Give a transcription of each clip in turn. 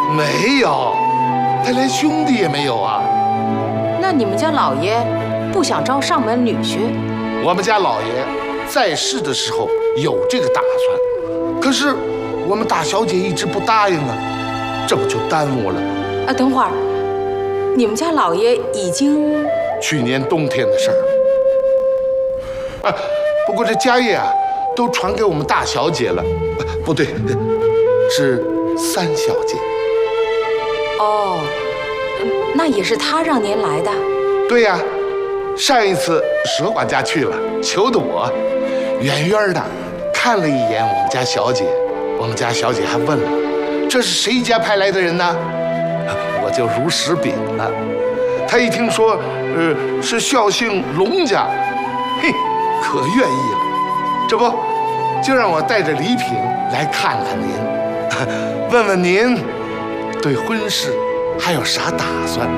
没有，他连兄弟也没有啊。 那你们家老爷不想招上门女婿？ 我们家老爷在世的时候有这个打算，可是我们大小姐一直不答应啊，这不就耽误了？ 啊，等会儿，你们家老爷已经…… 去年冬天的事儿。啊，不过这家业啊，都传给我们大小姐了，不对，是三小姐。 哦，那也是他让您来的。 对呀，上一次佘管家去了，求的我，远远的看了一眼我们家小姐，我们家小姐还问了，这是谁家派来的人呢？我就如实禀了。他一听说，是孝姓龙家，嘿，可愿意了。这不，就让我带着礼品来看看您，问问您对婚事还有啥打算？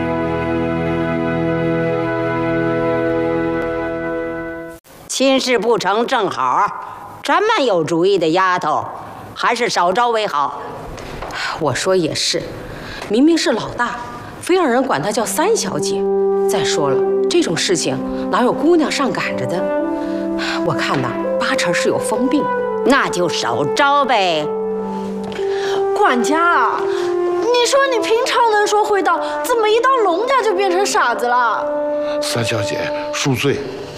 亲事不成正好，这么有主意的丫头，还是少招为好。 我说也是，明明是老大，非让人管她叫三小姐。再说了，这种事情哪有姑娘上赶着的？我看呐，8成是有疯病。 那就少招呗。 管家啊，你说你平常能说会道，怎么一到龙家就变成傻子了？ 三小姐恕罪。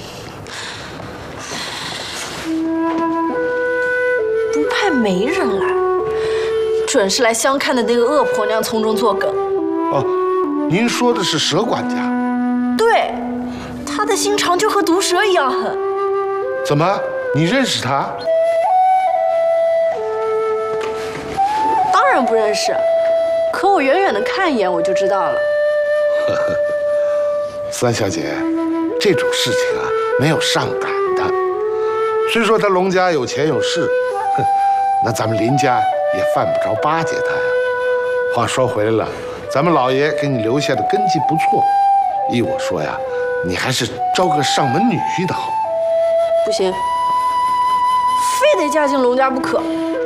不派媒人来，准是来相看的那个恶婆娘从中作梗。 哦，您说的是佘管家？ 对，她的心肠就和毒蛇一样狠。 怎么，你认识他？ 当然不认识，可我远远的看一眼我就知道了。 三小姐，这种事情啊，没有上赶的。虽说他龙家有钱有势，那咱们林家也犯不着巴结他呀。话说回来了，咱们老爷给你留下的根基不错，依我说呀，你还是招个上门女婿的好。 不行，非得嫁进龙家不可。